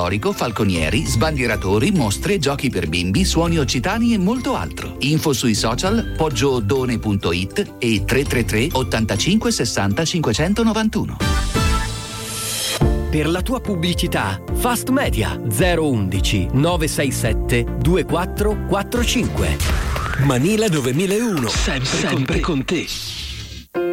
storico, falconieri, sbandieratori, mostre, giochi per bimbi, suoni occitani e molto altro. Info sui social poggiodone.it e 333 85 60 591. Per la tua pubblicità, Fast Media 011 967 2445. Manila 9001, sempre con te.